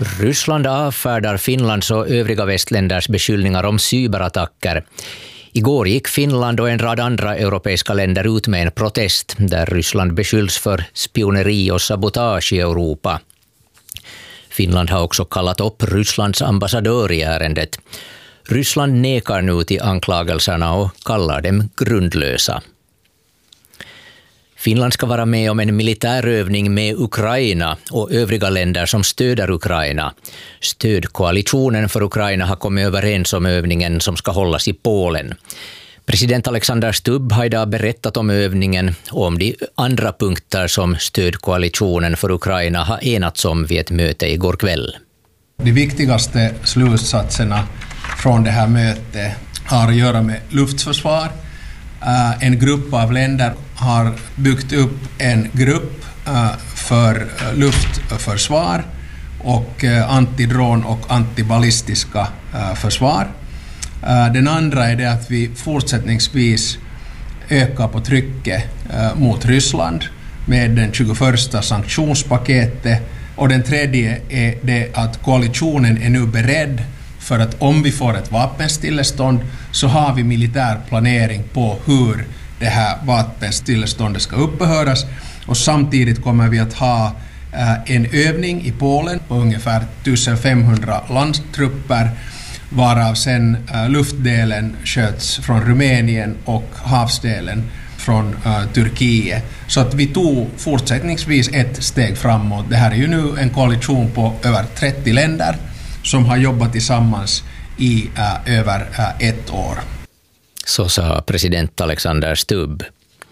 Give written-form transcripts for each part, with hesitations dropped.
Ryssland avfärdar Finlands och övriga västländers beskyllningar om cyberattacker. Igår gick Finland och en rad andra europeiska länder ut med en protest där Ryssland beskylls för spioneri och sabotage i Europa. Finland har också kallat upp Rysslands ambassadör i ärendet. Ryssland nekar nu till anklagelserna och kallar dem grundlösa. Finland ska vara med om en militärövning med Ukraina och övriga länder som stöder Ukraina. Stödkoalitionen för Ukraina har kommit överens om övningen som ska hållas i Polen. President Alexander Stubb har idag berättat om övningen och om de andra punkter som stödkoalitionen för Ukraina har enats om vid ett möte igår kväll. De viktigaste slutsatserna från det här mötet har att göra med luftförsvar. En grupp av länder har byggt upp en grupp för luftförsvar och antidron och antiballistiska försvar. Den andra är det att vi fortsättningsvis ökar på trycket mot Ryssland med den 21:a sanktionspaketet. Och den tredje är det att koalitionen är nu beredd för att om vi får ett vapenstillestånd så har vi militär planering på hur det här vapenstilleståndet ska upphöras. Och samtidigt kommer vi att ha en övning i Polen på ungefär 1500 landtrupper, varav sen luftdelen sköts från Rumänien och havsdelen från Turkiet. Så att vi tog fortsättningsvis ett steg framåt. Det här är ju nu en koalition på över 30 länder som har jobbat tillsammans i över ett år. Så sa president Alexander Stubb.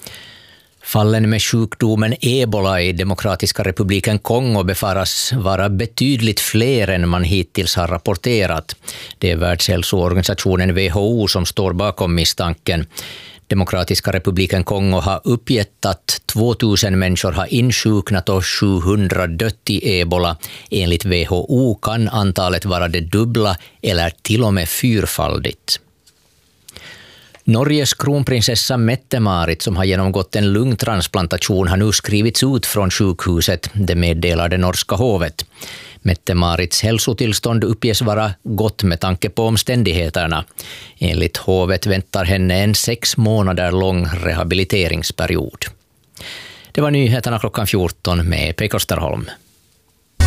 Fallen med sjukdomen Ebola i Demokratiska republiken Kongo befaras vara betydligt fler än man hittills har rapporterat. Det är Världshälsoorganisationen WHO som står bakom misstanken. Demokratiska republiken Kongo har uppgett att 2000 människor har insjuknat och 700 dött i Ebola. Enligt WHO kan antalet vara det dubbla eller till och med fyrfaldigt. Norges kronprinsessa Mette-Marit som har genomgått en lungtransplantation har nu skrivits ut från sjukhuset, det meddelar det norska hovet. Mette-Marits hälsotillstånd uppges vara gott med tanke på omständigheterna. Enligt hovet väntar henne en 6 månader lång rehabiliteringsperiod. Det var nyheterna klockan 14 med Pekka Österholm.